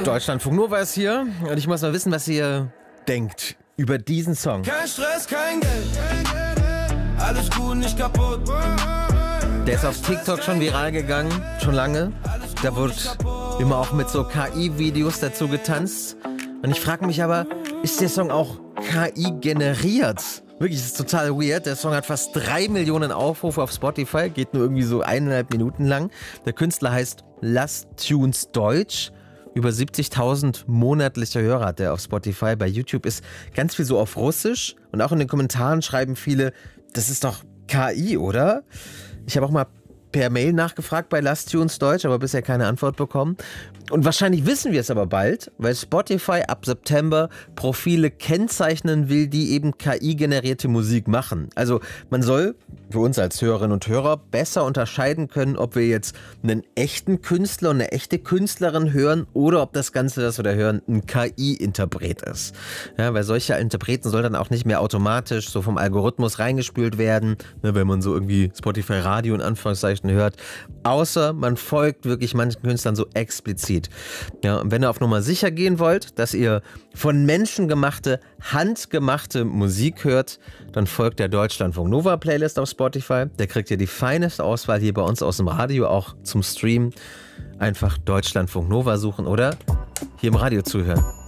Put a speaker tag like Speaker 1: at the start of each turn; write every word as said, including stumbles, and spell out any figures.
Speaker 1: Deutschlandfunk Nova ist hier und ich muss mal wissen, was ihr denkt über diesen Song.
Speaker 2: Kein Stress, kein Geld, alles gut, nicht kaputt.
Speaker 1: Der ist auf TikTok schon viral gegangen, schon lange. Da wird immer auch mit so K I-Videos dazu getanzt. Und ich frage mich aber, ist der Song auch K I generiert? Wirklich, das ist total weird. Der Song hat fast drei Millionen Aufrufe auf Spotify, geht nur irgendwie so eineinhalb Minuten lang. Der Künstler heißt Last Tunes Deutsch. Über siebzigtausend monatliche Hörer hat der auf Spotify. Bei YouTube ist ganz viel so auf Russisch. Und auch in den Kommentaren schreiben viele, das ist doch K I, oder? Ich habe auch mal per Mail nachgefragt bei Last Tunes Deutsch, aber bisher keine Antwort bekommen. Und wahrscheinlich wissen wir es aber bald, weil Spotify ab September Profile kennzeichnen will, die eben K I-generierte Musik machen. Also man soll für uns als Hörerinnen und Hörer besser unterscheiden können, ob wir jetzt einen echten Künstler und eine echte Künstlerin hören oder ob das Ganze, das wir da hören, ein K I-Interpret ist. Ja, weil solche Interpreten soll dann auch nicht mehr automatisch so vom Algorithmus reingespült werden, ne, wenn man so irgendwie Spotify Radio in Anführungszeichen hört, außer man folgt wirklich manchen Künstlern so explizit. Ja, und wenn ihr auf Nummer sicher gehen wollt, dass ihr von Menschen gemachte, handgemachte Musik hört, dann folgt der Deutschlandfunk Nova Playlist auf Spotify. Da kriegt ihr die feineste Auswahl hier bei uns aus dem Radio, auch zum Stream. Einfach Deutschlandfunk Nova suchen oder hier im Radio zuhören.